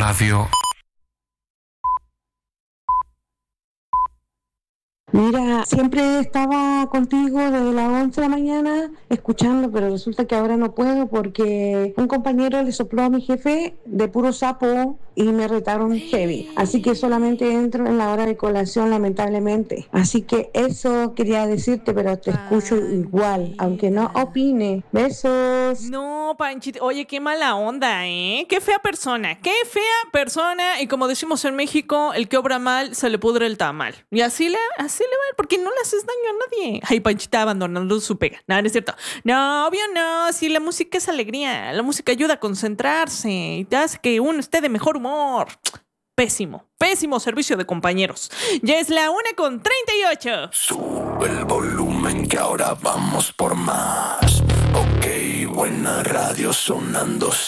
Radio. Mira, siempre estaba contigo desde las 11 de la mañana escuchando, pero resulta que ahora no puedo porque un compañero le sopló a mi jefe de puro sapo y me retaron heavy. Así que solamente entro en la hora de colación, lamentablemente. Así que eso quería decirte, pero te escucho igual, aunque no opine. Besos. No, Panchito, oye, qué mala onda, ¿eh? Qué fea persona, y como decimos en México, el que obra mal se le pudre el tamal. Y así le va, porque no le haces daño a nadie. Ay, Panchita abandonando su pega. No, no es cierto. No, obvio no, sí, la música es alegría, la música ayuda a concentrarse y te hace que uno esté de mejor humor. Pésimo servicio de compañeros. Ya es la 1:38. Sube el volumen que ahora vamos por más. Ok, buena radio sonando.